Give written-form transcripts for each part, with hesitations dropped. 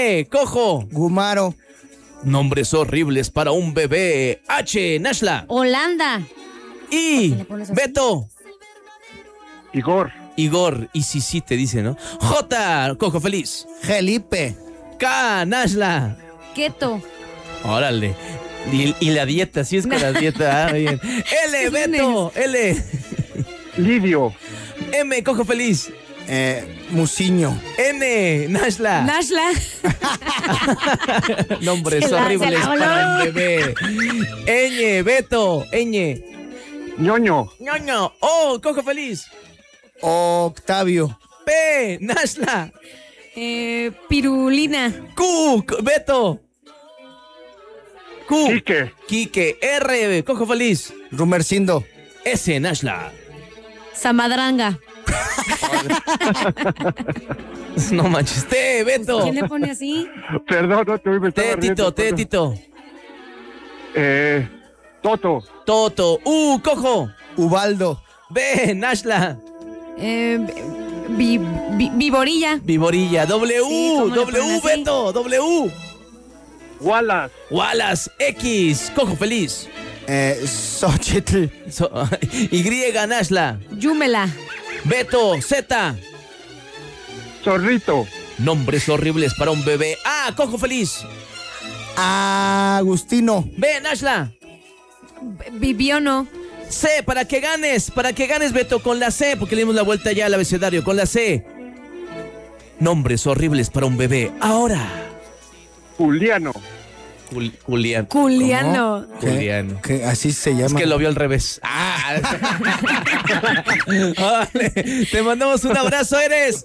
G, Cojo. Gumaro. Nombres horribles para un bebé. H, Nashla. Holanda. I, Beto. Igor. Igor. Y sí te dice, ¿no? J, Cojo Feliz. Felipe. K, Nashla. Keto. Órale. Y la dieta, sí es con la dieta. Bien. L, Beto. L. Lidio. M, Cojo Feliz. Musiño. N, Nashla. Nashla. Nombres horribles para un bebé. Ñ, Beto. Ñ. Ñoño. Ñoño. O, Cojo Feliz. Octavio. P, Nashla. Pirulina. Q, Beto. Q. Quique. Quique. R, Cojo Feliz. Rumercindo. S, Nashla. Samadranga. No manches. T, Beto. ¿Quién le pone así? Perdón, no te me estaba riendo. T, Tito. Toto. Toto. U, Cojo. Ubaldo. B, Nashla. Viborilla. Viborilla. W, Sí, ¿cómo le W, ponen así? Beto. W. Wallace. Wallace. X, Cojo Feliz. Xochitl. Y, Nashla. Yúmela. Beto. Z. Zorrito. Nombres horribles para un bebé. A, Cojo Feliz. Agustino. B, Nashla. Viviono. C, para que ganes, Beto, con la C, porque le dimos la vuelta ya al abecedario, con la C. Nombres horribles para un bebé. Ahora. Juliano. Julián. Culiano. Juliano. ¿Qué? Así se llama. Es que lo vio al revés. Vale, te mandamos un abrazo, eres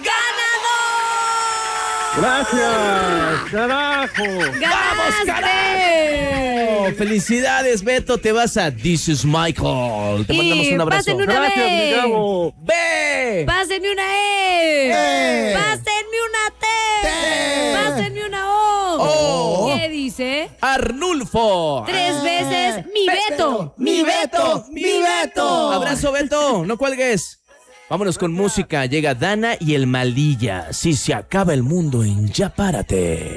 Gracias. Carajo. ¡Vamos, carajo! Felicidades, Beto, te vas a This is Michael. Te mandamos un abrazo. Pásenme una Gracias, mi B. Gabo. ¡Ve! Pásenme una E. Pásenme una T. Pásenme una O. O. ¿Qué dice? Arnulfo. 3 veces mi Beto. ¡Mi Beto! ¡Mi Beto! Abrazo, Beto, no cuelgues. Vámonos con música. Llega Dana y el Maldilla. Si se acaba el mundo en Ya Párate.